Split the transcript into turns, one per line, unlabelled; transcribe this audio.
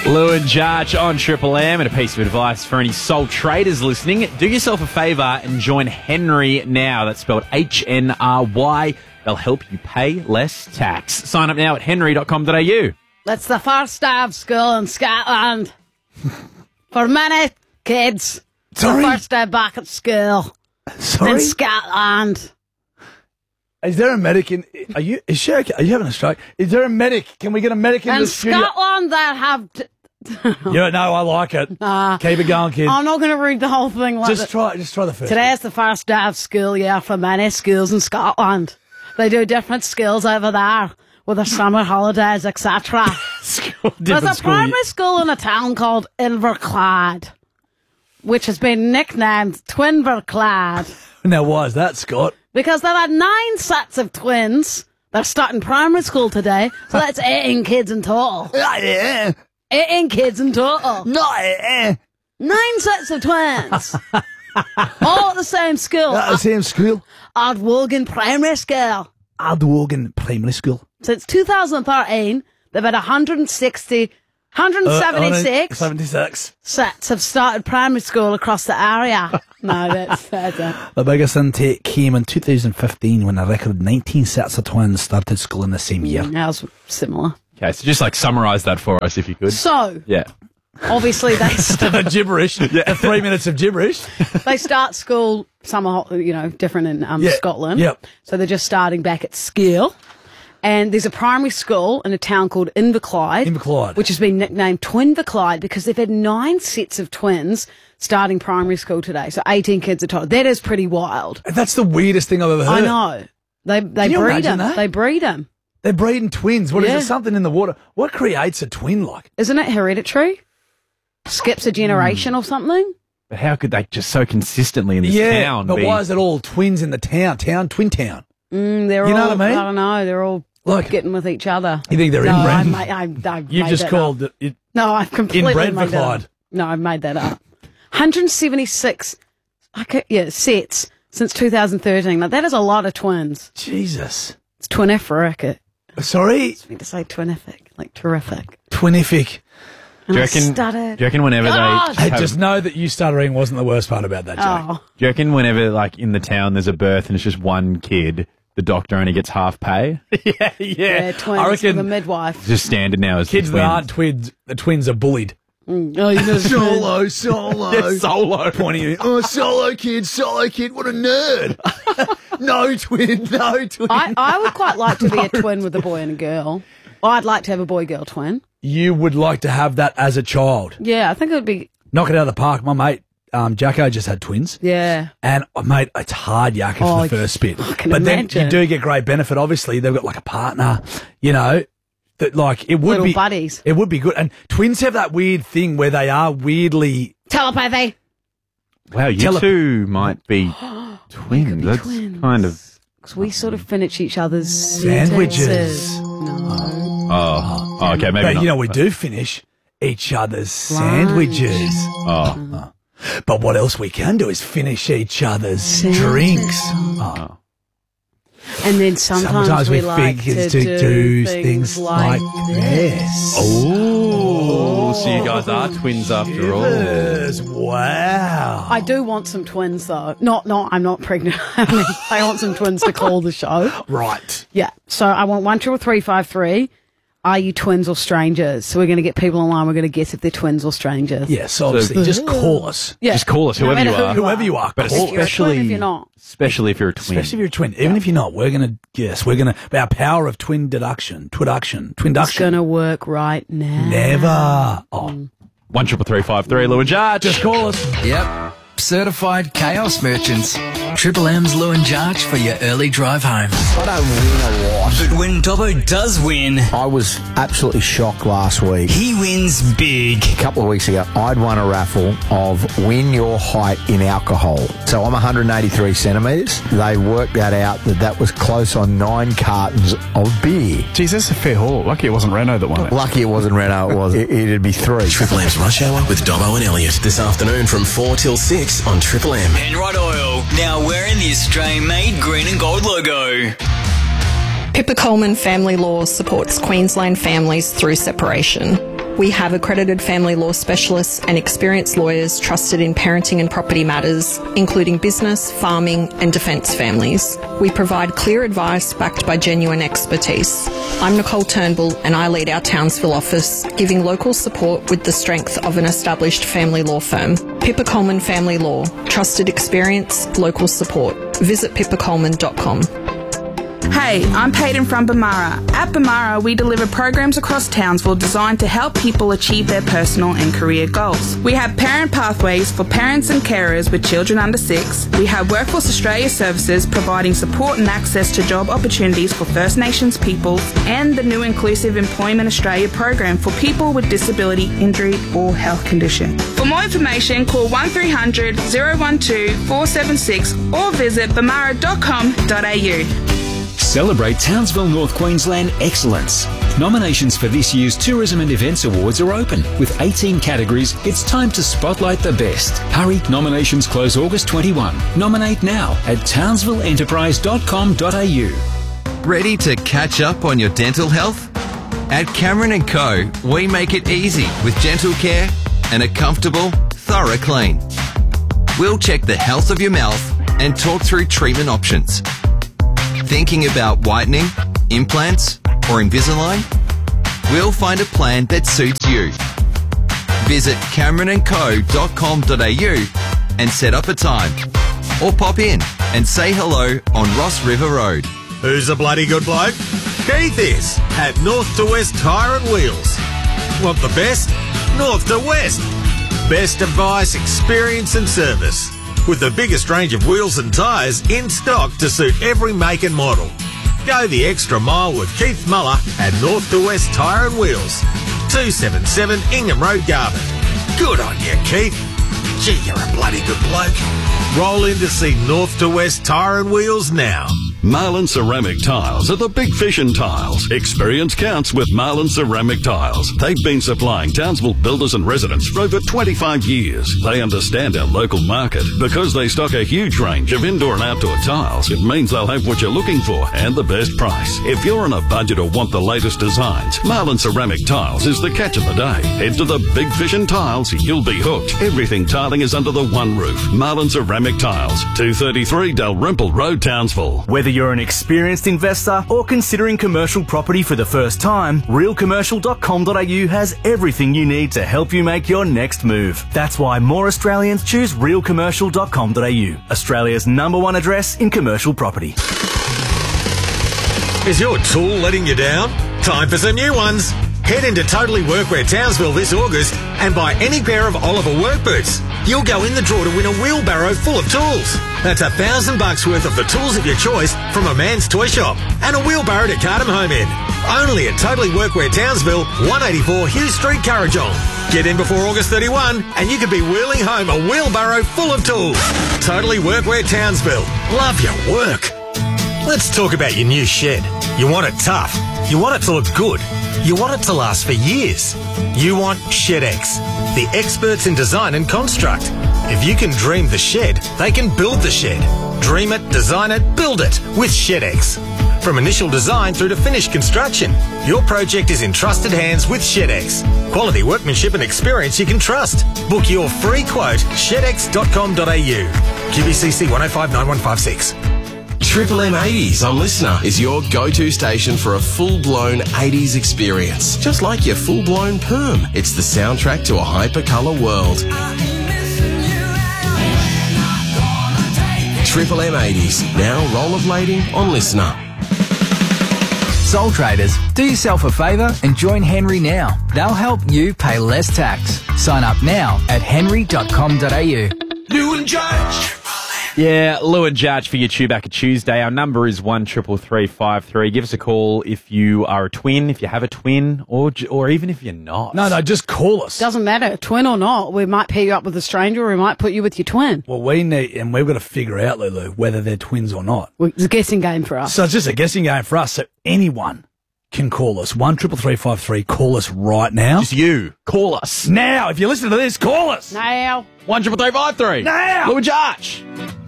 Lou and Jarch on Triple M, and a piece of advice for any sole traders listening. Do yourself a favour and join Henry now. That's spelled HNRY. They'll help you pay less tax. Sign up now at henry.com.au.
That's the first day of school in Scotland. For many kids,
Sorry?
the first day back at school
Sorry?
in Scotland.
Is there a medic in... Is she okay? Are you having a stroke? Is there a medic? Can we get a medic in
In
the studio?
Scotland, they have...
Yeah, no, I like it. Keep it going, kid.
I'm not going to read the whole thing like
Just try the first.
Today's the first day of school, for many schools in Scotland. They do different skills over there with the summer holidays, etc. There's a primary school in a town called Inverclyde, which has been nicknamed Twinverclyde.
Now, why is that, Scott?
Because there are 9 sets of twins. They're starting primary school today, so that's 18 kids in total. 18 kids in total. 9 sets of twins. All at the same school.
At the same school?
Ardwogan Primary School.
Ardwogan Primary School.
Since 2013, they've had 176 sets have started primary school across the area. No, that's it.
The biggest intake came in 2015 when a record 19 sets of twins started school in the same year.
That was similar.
Okay, so just summarise that for us if you could.
So,
yeah.
Obviously they start
gibberish. Yeah. 3 minutes of gibberish.
They start school different in Scotland.
Yep.
So they're just starting back at school. And there's a primary school in a town called Inverclyde, which has been nicknamed Twinverclyde because they've had 9 sets of twins starting primary school today. So 18 kids a total. That is pretty wild.
That's the weirdest thing I've ever heard.
I know. They breed them. They breed them.
They're breeding twins. What is it? Something in the water. What creates a twin like?
Isn't it hereditary? Skips a generation or something?
But how could they just so consistently in this town
but why is it all twins in the twin town?
They're all,
know what I mean?
I don't know. They're all getting with each other.
You think they're inbred?
You've
just called it.
No, I've completely
inbred
made that up. No, I've made that up. 176 sets since 2013. Now, that is a lot of twins.
Jesus.
It's twinific.
Sorry?
I need to say twinific, like terrific.
Twinific.
Do you reckon whenever
I just know that you stuttering wasn't the worst part about that joke.
Do you reckon whenever, in the town there's a birth and it's just one kid, the doctor only gets half pay?
Yeah, twins
I reckon
with a midwife.
It's just standard now as
kids that aren't twins, the twins are bullied.
Oh, you know,
Solo.
Yeah, solo.
Pointing at you. Oh, solo kid, what a nerd. No twin.
I would quite like to be a twin with a boy and a girl. I'd like to have a boy-girl twin.
You would like to have that as a child?
Yeah, I think it would be...
Knock it out of the park. My mate, Jacko, just had twins.
Yeah.
And, mate, it's hard yakking for the first bit.
I can imagine.
Then you do get great benefit, obviously. They've got, a partner, that, it would
Little
be...
buddies.
It would be good. And twins have that weird thing where they are weirdly...
Telepathy.
Wow, you two might be twins. That's
twins.
kind of...
Because we sort of finish each other's
Sandwiches.
sentences. No.
Oh, okay, maybe
But,
not.
we do finish each other's sandwiches.
Oh.
But what else we can do is finish each other's drinks. Oh.
And then sometimes we like to do things like this.
Oh, so you guys are twins after all.
Yes, wow.
I do want some twins, though. I'm not pregnant. I want some twins to call the show.
Right.
Yeah. So I want 13353. Are you twins or strangers? So we're going to get people online. We're going to guess if they're twins or strangers.
Yes, obviously. Just call us.
Yeah.
Just call us, whoever you are.
Whoever you are.
But
call
If you're a twin, if you're not.
Especially if you're a twin.
Especially if you're a twin. Even if you're not, we're going to guess. Our power of twin deduction.
It's going to work right now.
Never. Oh.
13353, Lou and Jarch.
Just call us.
Yep. Certified chaos merchants. Triple M's Lou and Jarch for your early drive home.
I don't win a lot.
But when Dobbo does win,
I was absolutely shocked last week.
he wins big.
A couple of weeks ago, I'd won a raffle of win your height in alcohol. So I'm 183 centimetres. They worked that out that was close on 9 cartons of beer.
Geez, that's a fair haul. Lucky it wasn't Renault that won it.
Lucky it wasn't Renault, it'd be 3.
Triple M's Rush Hour with Dobbo and Elliot this afternoon from 4 till 6 on Triple M.
Penrod Oil, now wearing the Australian-made green and gold logo.
Pippa Coleman Family Law supports Queensland families through separation. We have accredited family law specialists and experienced lawyers trusted in parenting and property matters, including business, farming and defence families. We provide clear advice backed by genuine expertise. I'm Nicole Turnbull and I lead our Townsville office, giving local support with the strength of an established family law firm. Pippa Coleman Family Law. Trusted experience, local support. Visit pippacoleman.com.
Hey, I'm Peyton from Bamara. At Bamara, we deliver programs across Townsville designed to help people achieve their personal and career goals. We have parent pathways for parents and carers with children under 6. We have Workforce Australia services providing support and access to job opportunities for First Nations peoples, and the new Inclusive Employment Australia program for people with disability, injury or health condition. For more information, call 1300 012 476 or visit bamara.com.au.
Celebrate Townsville North Queensland excellence. Nominations for this year's Tourism and Events Awards are open. With 18 categories, it's time to spotlight the best. Hurry, nominations close August 21. Nominate now at townsvilleenterprise.com.au.
Ready to catch up on your dental health? At Cameron & Co, we make it easy with dental care and a comfortable, thorough clean. We'll check the health of your mouth and talk through treatment options. Thinking about whitening, implants or Invisalign? We'll find a plan that suits you. Visit cameronandco.com.au and set up a time. Or pop in and say hello on Ross River Road.
Who's a bloody good bloke? Keith is at North to West Tyre and Wheels. Want the best? North to West. Best advice, experience and service. With the biggest range of wheels and tyres in stock to suit every make and model. Go the extra mile with Keith Muller at North to West Tyre and Wheels. 277 Ingham Road, Garvin. Good on you, Keith. Gee, you're a bloody good bloke. Roll in to see North to West Tyre and Wheels now.
Marlin Ceramic Tiles are the big fish in tiles. Experience counts with Marlin Ceramic Tiles. They've been supplying Townsville builders and residents for over 25 years. They understand our local market. Because they stock a huge range of indoor and outdoor tiles, it means they'll have what you're looking for and the best price. If you're on a budget or want the latest designs, Marlin Ceramic Tiles is the catch of the day. Head to the big fish in tiles, you'll be hooked. Everything tiling is under the one roof. Marlin Ceramic Tiles, 233 Dalrymple Road, Townsville.
Whether you're an experienced investor or considering commercial property for the first time, realcommercial.com.au has everything you need to help you make your next move. That's why more Australians choose realcommercial.com.au, Australia's #1 address in commercial property.
Is your tool letting you down? Time for some new ones. Head into Totally Workwear Townsville this August and buy any pair of Oliver work boots. You'll go in the draw to win a wheelbarrow full of tools. That's $1,000 worth of the tools of your choice from a man's toy shop and a wheelbarrow to cart 'em home in. Only at Totally Workwear Townsville, 184 Hughes Street, Currajong. Get in before August 31 and you could be wheeling home a wheelbarrow full of tools. Totally Workwear Townsville. Love your work. Let's talk about your new shed. You want it tough. You want it to look good. You want it to last for years. You want ShedX, the experts in design and construct. If you can dream the shed, they can build the shed. Dream it, design it, build it with ShedX. From initial design through to finished construction, your project is in trusted hands with ShedX. Quality workmanship and experience you can trust. Book your free quote, shedx.com.au. QBCC 1059156.
Triple M 80s on Listener is your go-to station for a full-blown 80s experience. Just like your full-blown perm. It's the soundtrack to a hyper-colour world. Triple M 80s, now rollerblading on Listener.
Sole traders, do yourself a favour and join Henry now. They'll help you pay less tax. Sign up now at henry.com.au.
Lou and Judge. Yeah, Lou and Judge for your Chewbacca Tuesday. Our number is 133353. Give us a call if you are a twin, if you have a twin, or even if you're not.
No, just call us.
Doesn't matter, twin or not. We might pair you up with a stranger, or we might put you with your twin.
Well, we've got to figure out, Lulu, whether they're twins or not.
It's a guessing game for us.
So it's just a guessing game for us. So anyone can call us. 133353. Call us right now.
Just you. Call us.
Now. If you listen to this, call us.
Now.
133353.
Now.
Lou and Judge.